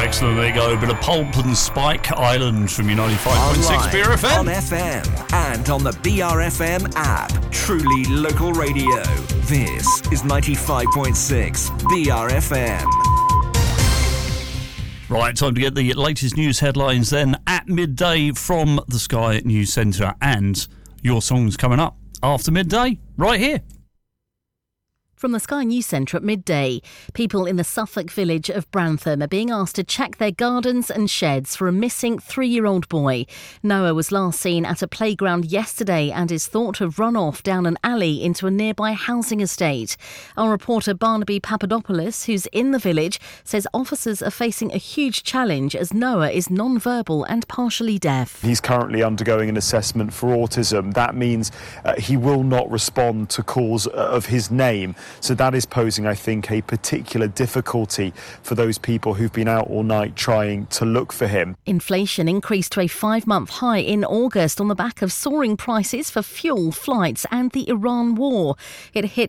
excellent. There you go. A bit of Pulp and Spike Island from your 95.6 BRFM. On FM and on the BRFM app. Truly local radio. This is 95.6 BRFM. Right, time to get the latest news headlines then at midday from the Sky News Centre. And your song's coming up after midday, right here. From the Sky News Centre at midday, people in the Suffolk village of Brantham are being asked to check their gardens and sheds for a missing 3-year-old boy. Noah was last seen at a playground yesterday and is thought to have run off down an alley into a nearby housing estate. Our reporter Barnaby Papadopoulos, who's in the village, says officers are facing a huge challenge as Noah is non-verbal and partially deaf. He's currently undergoing an assessment for autism. That means he will not respond to calls of his name. So that is posing, I think, a particular difficulty for those people who've been out all night trying to look for him. Inflation increased to a 5-month high in August on the back of soaring prices for fuel, flights and the Iran war. It hit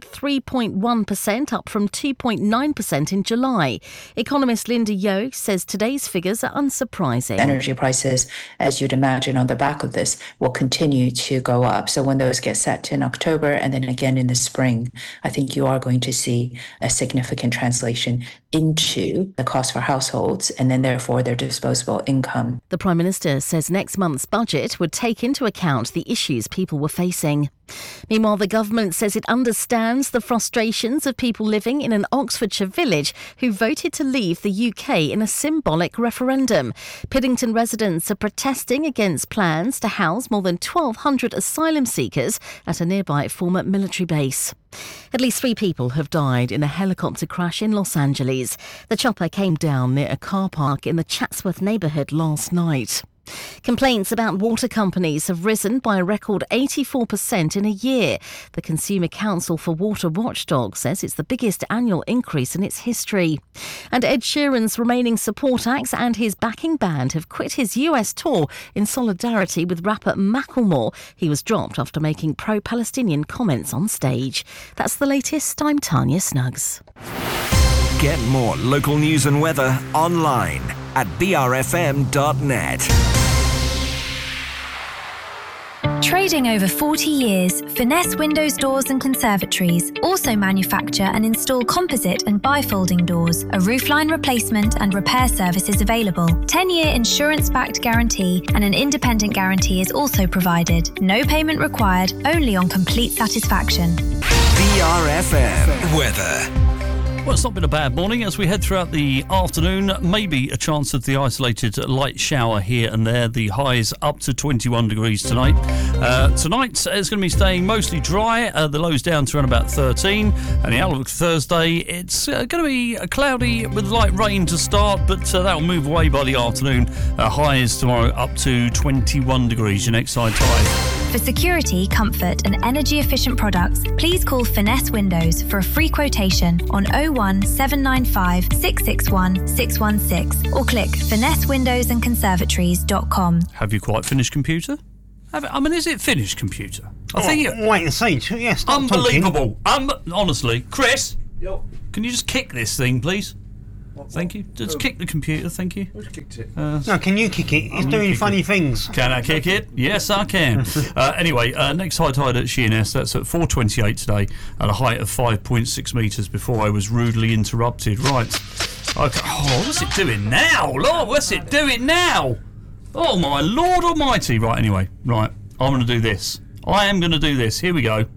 3.1%, up from 2.9% in July. Economist Linda Yeo says today's figures are unsurprising. Energy prices, as you'd imagine, on the back of this will continue to go up. So when those get set in October and then again in the spring, I think you are going to see a significant translation into the cost for households and then therefore their disposable income. The Prime Minister says next month's budget would take into account the issues people were facing. Meanwhile, the government says it understands the frustrations of people living in an Oxfordshire village who voted to leave the UK in a symbolic referendum. Piddington residents are protesting against plans to house more than 1,200 asylum seekers at a nearby former military base. At least 3 people have died in a helicopter crash in Los Angeles. The chopper came down near a car park in the Chatsworth neighbourhood last night. Complaints about water companies have risen by a record 84% in a year. The Consumer Council for Water Watchdog says it's the biggest annual increase in its history. And Ed Sheeran's remaining support acts and his backing band have quit his US tour in solidarity with rapper Macklemore. He was dropped after making pro-Palestinian comments on stage. That's the latest. I'm Tanya Snuggs. Get more local news and weather online at brfm.net. Trading over 40 years, Finesse Windows Doors and Conservatories also manufacture and install composite and bifolding doors. A roofline replacement and repair service is available. 10-year insurance-backed guarantee and an independent guarantee is also provided. No payment required, only on complete satisfaction. BRFM weather. Well, it's not been a bad morning as we head throughout the afternoon. Maybe a chance of the isolated light shower here and there. The highs up to 21 degrees tonight. Tonight it's going to be staying mostly dry. The lows down to around about 13. And the outlook Thursday, it's going to be cloudy with light rain to start, but that'll move away by the afternoon. Highs tomorrow up to 21 degrees. Your next high tide. For security, comfort and energy-efficient products, please call Finesse Windows for a free quotation on 01 795 661 616 or click finessewindowsandconservatories.com. Have you quite finished, computer? Is it finished, computer? I think wait and see. Yes, unbelievable. Honestly, Chris, can you just kick this thing, please? Thank you. Just kick the computer, thank you. Who's kicked it? No, can you kick it? It's doing funny things. Can I kick it? Yes, I can. Anyway, next high tide at Sheerness, that's at 4:28 today, at a height of 5.6 metres before I was rudely interrupted. Right. Okay. Oh, what's it doing now? Lord, what's it doing now? Oh, my Lord Almighty. Right, anyway. Right, I'm going to do this. I am going to do this. Here we go.